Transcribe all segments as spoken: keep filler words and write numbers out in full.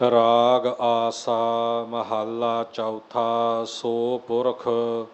ਰਾਗ ਆਸਾ ਮਹੱਲਾ ਚੌਥਾ। ਸੋ ਪੁਰਖ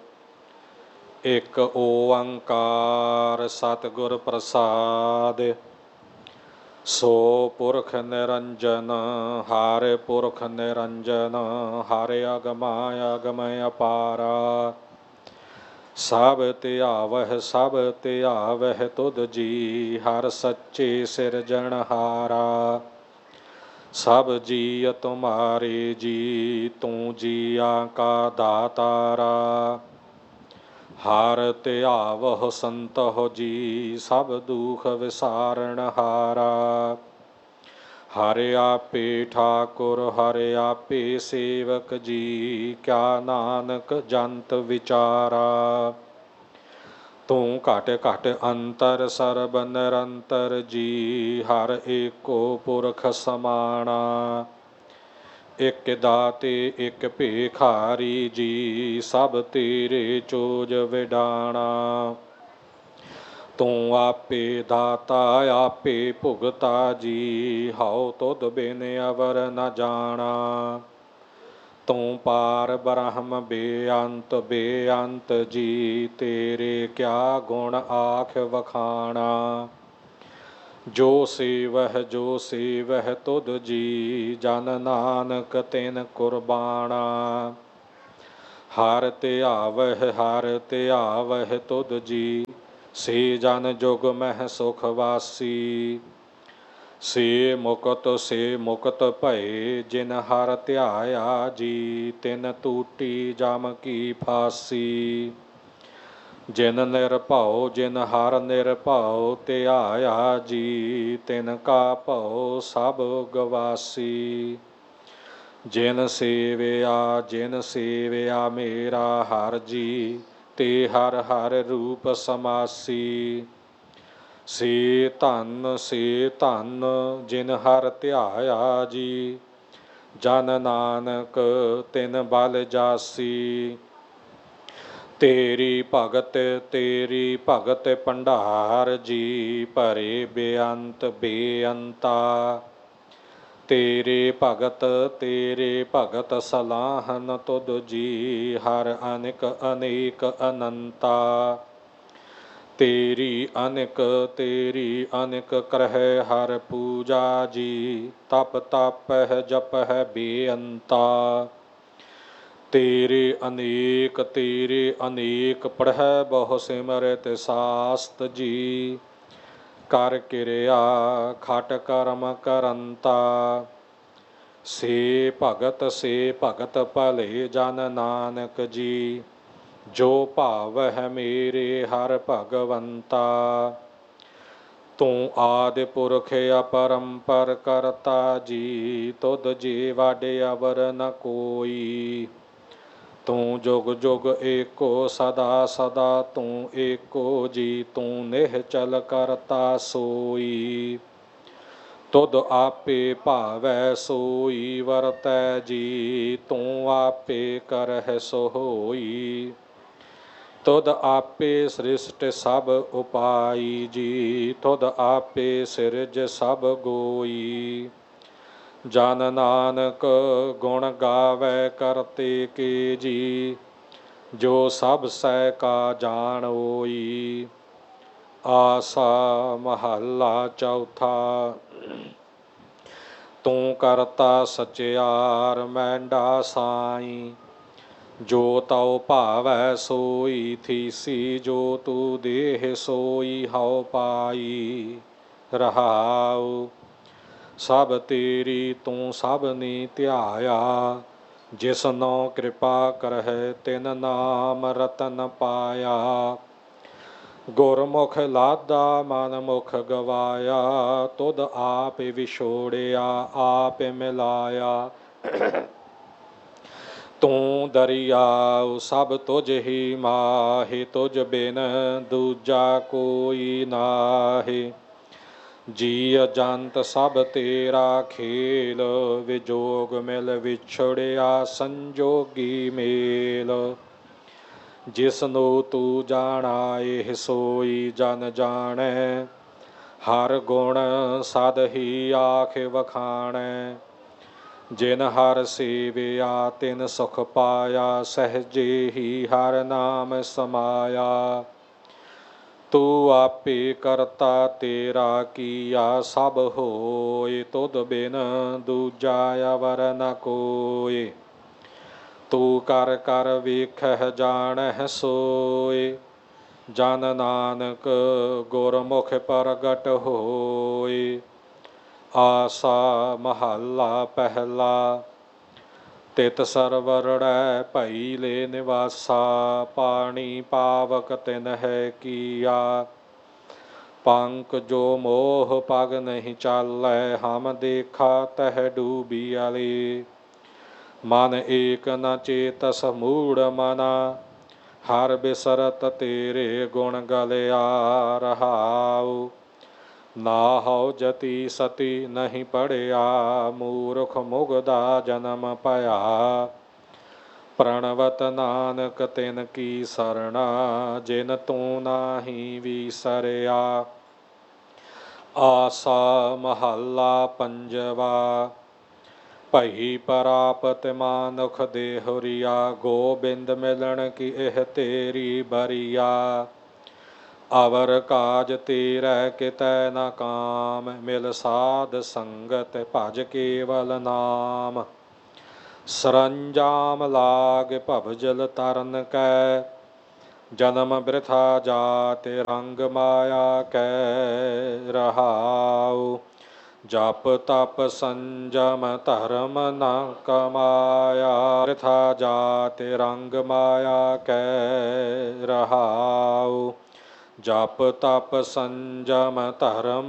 ਇੱਕ ਓੰਕਾਰ ਸਤਿਗੁਰ ਪ੍ਰਸਾਦਿ। ਸੋ ਪੁਰਖ ਨਿਰੰਜਨ ਹਰਿ ਪੁਰਖ ਨਿਰੰਜਨ ਹਰਿ ਅਗਮਾ ਅਗਮ ਅਪਾਰਾ। ਸਭ ਧਿਆਵਹਿ ਸਭ ਧਿਆਵਹਿ ਤੁਧ ਜੀ ਹਰਿ ਸੱਚੇ ਸਿਰਜਣਹਾਰਾ। ਸਭ ਜੀਅ ਤੁਮਾਰੇ ਜੀ ਤੂੰ ਜੀਆਂ ਕਾ ਦਾਤਾਰਾ। ਹਰਿ ਧਿਆਵਹੁ ਸੰਤਹੁ ਜੀ ਸਭ ਦੁਖ ਵਿਸਾਰਣਹਾਰਾ। ਹਰਿ ਆਪੇ ਠਾਕੁਰ ਹਰਿ ਆਪੇ ਸੇਵਕ ਜੀ ਕਿਆ ਨਾਨਕ ਜੰਤ ਵਿਚਾਰਾ। ਤੂੰ ਘਟ ਘਟ ਅੰਤਰ ਸਰਬ ਨਿਰੰਤਰ ਜੀ ਹਰਿ ਏਕੋ ਪੁਰਖ ਸਮਾਣਾ। ਇਕ ਦਾਤੇ ਇਕ ਭੇਖਾਰੀ ਜੀ ਸਭ ਤੇਰੇ ਚੋਜ ਵਿਡਾਣਾ। ਤੂੰ ਆਪੇ ਦਾਤਾ ਆਪੇ ਭੁਗਤਾ ਜੀ ਹਉ ਤੁਧ ਬਿਨ ਅਵਰ ਨ ਜਾਣਾ। ਤੂੰ ਪਾਰ ਬ੍ਰਹਮ ਬੇਅੰਤ ਬੇਅੰਤ ਜੀ ਤੇਰੇ ਕਿਆ ਗੁਣ ਆਖ ਵਖਾਣਾ। ਜੋ ਸੇਵਹਿ ਜੋ ਸੇਵਹਿ ਤੁਧ ਜੀ ਜਨ ਨਾਨਕ ਤਿਨ ਕੁਰਬਾਣਾ। ਹਰਿ ਧਿਆਵਹਿ ਹਰਿ ਧਿਆਵਹਿ ਤੁਧ ਜੀ ਸੇ ਜਨ ਜੁਗ ਮਹਿ ਸੁਖ ਵਾਸੀ। ਸੇ ਮੁਕਤ ਸੇ ਮੁਕਤ ਭਏ ਜਿਨ ਹਰਿ ਧਿਆਇਆ ਜੀ ਤਿਨ ਟੂਟੀ ਜਮ ਕੀ ਫਾਸੀ। ਜਿਨ ਨਿਰਭਉ ਜਿਨ ਹਰਿ ਨਿਰਭਉ ਧਿਆਇਆ ਜੀ ਤਿਨ ਕਾ ਭਉ ਸਭ ਗਵਾਸੀ। ਜਿਨ ਸੇਵਿਆ ਜਿਨ ਸੇਵਿਆ ਮੇਰਾ ਹਰਿ ਜੀ ਤੇ ਹਰਿ ਹਰਿ ਰੂਪ ਸਮਾਸੀ। ਸੇ ਧਨ ਸੇ ਧਨ ਜਿਨ ਹਰਿ ਧਿਆਇਆ ਜੀ ਜਨ ਨਾਨਕ ਤਿਨ ਬਲ ਜਾਸੀ। ਤੇਰੀ ਭਗਤ ਤੇਰੀ ਭਗਤ ਭੰਡਾਰ ਜੀ ਭਰੇ ਬੇਅੰਤ ਬੇਅੰਤਾ। ਤੇਰੇ ਭਗਤ ਤੇਰੇ ਭਗਤ ਸਲਾਹਨ ਤੁਧ ਜੀ ਹਰਿ ਅਨਿਕ ਅਨੇਕ ਅਨੰਤਾ। ਤੇਰੀ ਅਨਿਕ ਤੇਰੀ ਅਨਿਕ ਕਰਹਿ ਹਰਿ ਪੂਜਾ ਜੀ ਤਪ ਤਪਹਿ ਜਪਹਿ ਬੇਅੰਤਾ। ਤੇਰੇ ਅਨੇਕ ਤੇਰੇ ਅਨੇਕ ਪੜ੍ਹੈ ਬਹੁ ਸਿਮਰਤ ਸਾਸਤ ਜੀ ਕਰ ਕਿਰਿਆ ਖਟ ਕਰਮ ਕਰੰਤਾ। ਸੇ ਭਗਤ ਸੇ ਭਗਤ ਭਲੇ ਜਨ ਨਾਨਕ ਜੀ ਜੋ ਭਾਵਹਿ ਮੇਰੇ ਹਰਿ ਭਗਵੰਤਾ। ਤੂੰ ਆਦਿ ਪੁਰਖ ਅਪਰੰਪਰ ਕਰਤਾ ਜੀ ਤੁਧ ਜੀ ਵਡ ਅਵਰ ਨ ਕੋਈ। ਤੂੰ ਜੁਗ ਜੁਗ ਏਕੋ ਸਦਾ ਸਦਾ ਤੂੰ ਏਕੋ ਜੀ ਤੂੰ ਨਿਹਚਲ ਕਰਤਾ ਸੋਈ। ਤੁਧ ਆਪੇ ਭਾਵੈ ਸੋਈ ਵਰਤੈ ਜੀ ਤੂੰ ਆਪੇ ਕਰਹਿ ਸੋ ਹੋਈ। ਤੁਧ ਆਪੇ ਸ੍ਰਿਸ਼ਟ ਸਭ ਉਪਾਈ ਜੀ ਤੁਧ ਆਪੇ ਸਿਰਜ ਸਭ ਗੋਈ। ਜਨ ਨਾਨਕ ਗੁਣ ਗਾਵੈ ਕਰਤੇ ਕੇ ਜੀ ਜੋ ਸਭ ਸਹਿ ਕਾ ਜਾਣ ਹੋਈ। ਆਸਾ ਮਹੱਲਾ ਚੌਥਾ। ਤੂੰ ਕਰਤਾ ਸਚਿਆਰ ਮੈਂਡਾ ਸਾਈ ਜੋ ਤਉ ਭਾਵੈ ਸੋਈ ਥੀਸੀ। ਜੋ ਤੂੰ ਦੇਹ ਸੋਈ ਹਉ ਪਾਈ ਰਹਾਉ। ਸਭ ਤੇਰੀ ਤੂੰ ਸਭਨੀ ਧਿਆਇਆ ਜਿਸਨੋ ਕਿਰਪਾ ਕਰਹਿ ਤਿਨ ਨਾਮ ਰਤਨ ਪਾਇਆ। ਗੁਰਮੁਖ ਲਾਦਾ ਮਨ ਮੁਖ ਗਵਾਇਆ ਤੁਧ ਆਪ ਵਿਛੋੜਿਆ ਆਪ ਮਿਲਾਇਆ। ਤੂੰ ਦਰਿਆਉ ਸਭ ਤੁਝ ਹੀ ਮਾਹਿ ਤੁਝ ਬਿਨ ਦੂਜਾ ਕੋਈ ਨਾਹਿ। ਜੀਅ ਜੰਤ ਸਭ ਤੇਰਾ ਖੇਲ ਵਿਜੋਗ ਮਿਲ ਵਿਛੜਿਆ ਸੰਜੋਗੀ ਮੇਲ। ਜਿਸਨੂੰ ਤੂੰ ਜਾਣਾ ਇਹ ਸੋਈ ਜਨ ਜਾਣੈ ਹਰ ਗੁਣ ਸਦ ਹੀ ਆਖ ਵਖਾਣੈ। ਜਿਨ ਹਰ ਸੇਵਿਆ ਤਿਨ ਸੁਖ ਪਾਇਆ, ਸਹਜੇ ਹੀ ਹਰ ਨਾਮ ਸਮਾਇਆ। ਤੂੰ ਆਪੇ ਕਰਤਾ ਤੇਰਾ ਕੀਆ, ਸਭ ਹੋਏ ਤੁਧ ਬਿਨ ਦੂਜਾ ਅਵਰ ਨ ਕੋਇ। ਤੂੰ ਕਰ ਕਰ ਵੇਖਹਿ ਜਾਣਹਿ ਸੋਇ, ਜਨ ਨਾਨਕ ਗੁਰਮੁਖ ਪ੍ਰਗਟ ਹੋਇ। ਆਸਾ ਮਹੱਲਾ ਪਹਿਲਾ। ਤਿਤ ਸਰਵਰੜੈ ਭਈ ਲੈ ਨਿਵਾਸਾ, ਪਾਣੀ ਪਾਵਕ ਤਿਨ ਹੈ ਕੀਆ। ਪੰਕ ਜੋ ਮੋਹ ਪਗ ਨਹੀਂ ਚਾਲੈ, ਹਮ ਦੇਖਾ ਤਹਿ ਡੂਬਿਆਲੇ। ਮਨ ਏਕ ਨ ਚੇਤਸ ਮੂੜ ਮਨਾ, ਹਰ ਬਿਸਰਤ ਤੇਰੇ ਗੁਣ ਗਲਿਆ ਰਹਾਉ। ਨਾਹਉ ਜਤੀ ਸਤੀ ਨਹੀਂ ਪੜਿਆ, ਮੂਰਖ ਮੁਗਦਾ ਜਨਮ ਭਇਆ। ਪ੍ਰਣਵਤ ਨਾਨਕ ਤਿਨ ਕੀ ਸਰਣਾ, ਜਿਨ ਤੂੰ ਨਾਹੀ ਵੀਸਰਿਆ। ਆਸਾ ਮਹੱਲਾ ਪੰਜਵਾ। ਭਈ ਪ੍ਰਾਪਤ ਮਾਨੁਖ ਦੇਹੁਰੀਆ, ਗੋਬਿੰਦ ਮਿਲਣ ਕੀ ਇਹ ਤੇਰੀ ਬਰੀਆ। ਅਵਰ ਕਾਜ ਤੇਰੈ ਕਿਤੈ ਨ ਕਾਮ, ਮਿਲ ਸਾਧ ਸੰਗਤ ਭਜ ਕੇਵਲ ਨਾਮ। ਸਰੰਜਾਮ ਲਾਗ ਭਵਜਲ ਤਰਨ ਕੈ, ਜਨਮ ਬਿਰਥਾ ਜਾਤ ਰੰਗ ਮਾਇਆ ਕੈ ਰਹਾਉ। ਜਪ ਤਪ ਸੰਜਮ ਧਰਮ ਨ ਕਮਾਇਆ, ਬਿਰਥਾ ਜਾਤ ਰੰਗ ਮਾਇਆ ਕੈ ਰਹਾਉ। ਜਪ ਤਪ ਸੰਜਮ ਧਰਮ